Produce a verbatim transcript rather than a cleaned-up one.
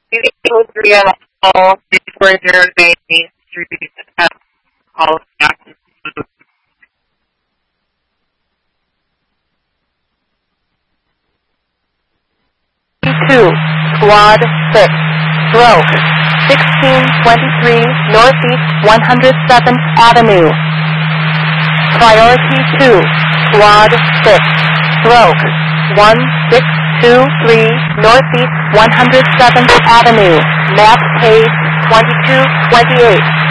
two three all six four zero Main Street, all of Jackson. two, Squad six, stroke, sixteen twenty-three Northeast one hundred seventh Avenue. Priority two, Squad six, stroke, one six two three Northeast one hundred seventh Avenue. Map page twenty-two twenty-eight.